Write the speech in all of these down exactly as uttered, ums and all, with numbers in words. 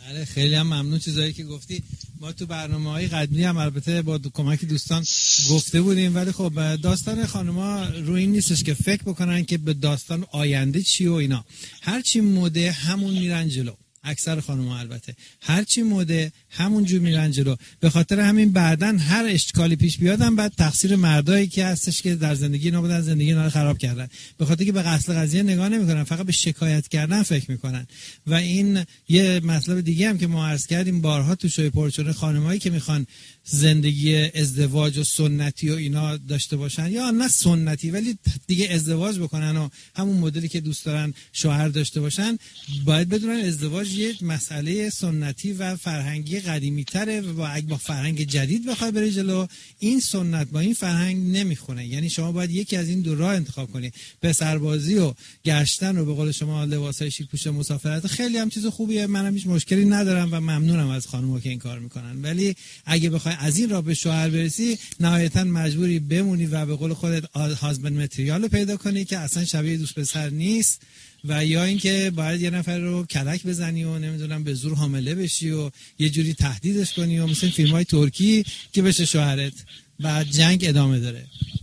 بله خیلی هم ممنون چیزایی که گفتی. ما تو برنامه‌های قبلی هم البته با کمک دوستان گفته بودیم، ولی خب داستان خانم‌ها روی این نیستش که فکر بکنن که به داستان آینده چی و اینا. هر چی مده همون میرن جلو. اکثر خانم‌ها البته هر چی مده همون جو میرن جلو. به خاطر همین بعدن هر اشکالی پیش بیادن بعد تقصیر مردایی که هستش که در زندگی نبودن، زندگی اینا رو خراب کردن. به خاطر که به اصل قضیه نگاه نمی‌کنن، فقط به شکایت کردن فکر می‌کنن. و این یه مطلب دیگه هم که ما عرض کردیم بارها تو شوی پرچون، خانمایی که میخوان زندگی ازدواج و سنتی و اینا داشته باشن، یا نه سنتی ولی دیگه ازدواج بکنن و همون مدلی که دوست دارن شوهر داشته باشن، باید بدونن ازدواج یه مسئله سنتی و فرهنگی قدیمی تره و اگه با فرهنگ جدید بخوای بری جلو، این سنت با این فرهنگ نمیخونه. یعنی شما باید یکی از این دو راه انتخاب کنی. پسربازی و گشتن و به قول شما لباسای شیک پوش مسافرت خیلی هم چیز خوبیه، منم هیچ مشکلی ندارم و ممنونم از خانم‌ها که این کار میکنن، ولی اگه بخوای از این راه به شوهر برسی نهایتا مجبوری بمونی و به قول خودت هازبند متریال پیدا کنی که اصلا شبیه دوست پسر نیست، و یا اینکه باید یه نفر رو کلک بزنی و نمیدونم به زور حامله بشی و یه جوری تهدیدش کنی و مثل فیلم‌های ترکی که بشه شوهرت. بعد جنگ ادامه داره.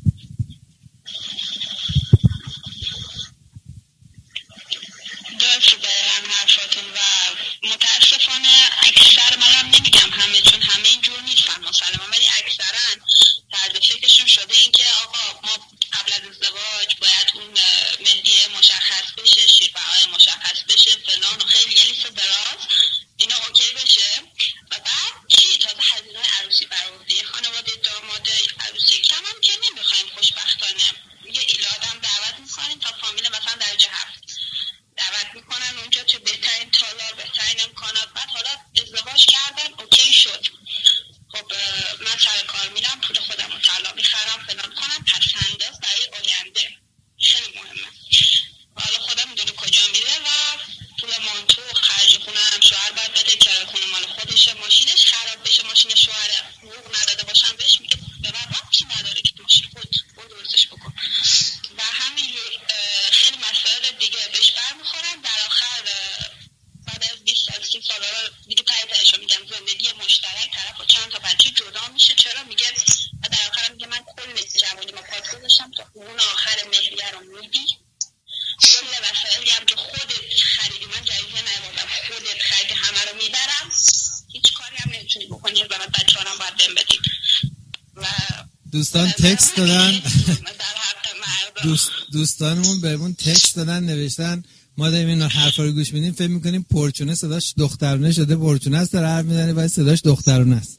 درست برم حرفاتون و متاسفانه اکثر منم نمیگم همه، چون همه اینجور نیستن مسلما، ولی اکثرا طرز فکرشون شده این که آقا ما قبل از ازدواج باید اون مهریه مشخص بشه، شیربهای مشخص بشه، فلان و خیلی یه لیست دراز اینا اوکی بشه و بعد چی تازه هزینه عروسی برآورده خانواده داماد عروسی کم هم که نمیخوایم خوشبختانه یه ایلادم دعوت میکنیم تا فامیل مثلا درجه هفت دعوت میکنن اونجا تو بهترین تالار بهترین امکانات، بعد حالا ازدواج کردن اوکی شد، خب من سر کار میرم پول خودم رو طلا میخرم فلان کنم، پس انداز برای آینده خیلی مهمه. حالا خودم میدونه کجا میره و پول مانتو خرج خونه هم شوهر باید بده، کرایه خونه مال خودشه، ماشینش خراب بشه، ماشین شوهر حقوق نداده باشم بهش میگه به من ربطی نداره که ماشین خود خود درستش بکن و همین خیلی مسائل دیگه بهش برمیخورن. در آخر بعد از بیست سال سی سال دیگه تایی تایشو میگم زندگی مشترک طرف و چند تا بچه جدا میشه. چرا میگه و در آخر میگه من کل جوانی ما پاس گذاشتم تا اون آخر مهریه رو میدی، کل وسایلی هم که خودت خریدی من جایزه نیاوردم خودت خریدی همه رو میبرم، هیچ کاری هم نمیتونی بکنی و من بچه هارم باید بهم بدید. و دوستان تکست دادن دوست دوستانمون بهمون تکست دادن نوشتن ما داریم این حرفا رو گوش میدیم فکر میکنیم پرچونه صداش دخترونه شده، پرچونه است داره حرف میزنه ولی صداش دخترونه است.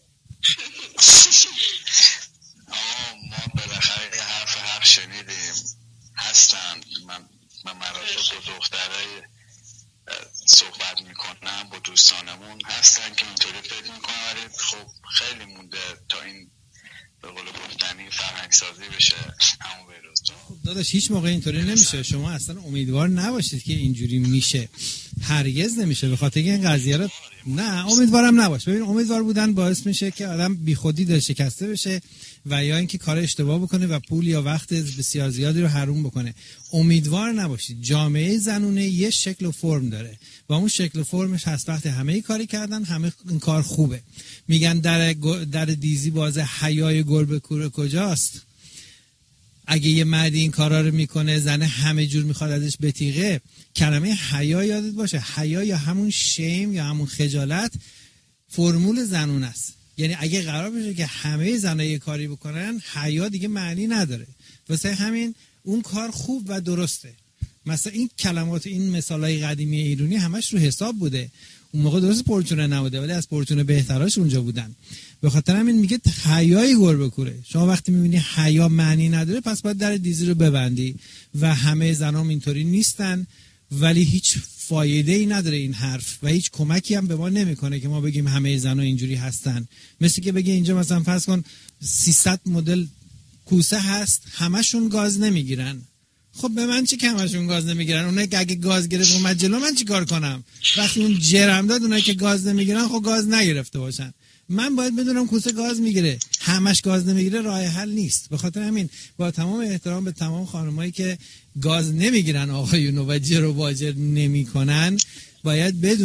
ما بالاخره یه حرف حق شنیدیم هستن. من من مراتب با دخترای صحبت میکنم با دوستانمون هستن که اینطوری فکر میکنن، ولی خب خیلی مونده تا این به قول گفتنی فرهنگ سازی بشه. همون بیروز خب داداش هیچ موقع اینطوری نمیشه، شما اصلا امیدوار نباشید که اینجوری میشه، هرگز نمیشه. به خاطر اینکه این قضیه رو نه امیدوارم نباش. ببین امیدوار بودن باعث میشه که آدم بیخودی دل شکسته بشه و یا اینکه کار اشتباه بکنه و پول یا وقت بسیار زیادی رو حروم بکنه. امیدوار نباشید. جامعه زنونه یه شکل و فرم داره و اون شکل و فرمش هست وقتی همه کاری کردن همه این کار خوبه. میگن در در دیزی باز حیای گربه کوره کجاست؟ اگه یه مردی این کارا رو میکنه زنه همه جور میخواد ازش بتیغه. کلمه حیا یادت باشه، حیا یا همون شیم یا همون خجالت فرمول زنون است. یعنی اگه قرار بشه که همه زنها یه کاری بکنن حیا دیگه معنی نداره. واسه همین اون کار خوب و درسته. مثلا این کلمات این مثالای قدیمی ایرانی همش رو حساب بوده. اون موقع درست پرچونه نبوده ولی از پرچونه بهتراش اونجا بودن. به خاطر همین میگه حیای گربه کوره. شما وقتی میبینی حیا معنی نداره پس باید در دیزی رو ببندی و همه زنام اینطوری نیستن، ولی هیچ فایده ای نداره این حرف و هیچ کمکی هم به ما نمیکنه که ما بگیم همه زنا اینجوری هستن. مثل که بگی اینجا مثلا فرض کن سیصد مدل کوسه هست همشون گاز نمیگیرن. خب به من چی که همشون گاز نمیگیرن؟ اونایی که اگه گاز گرفت اومد جلو من چی کار کنم؟ وقتی اون جرم داد اونایی که گاز نمیگیرن خب گاز نگرفته باشن. من باید بدونم کوسه گاز میگیره، همش گاز نمیگیره راه حل نیست. به خاطر همین با تمام احترام به تمام خانمایی که گاز نمیگیرن آقایونو و جر و باجر نمیکنن باید بدون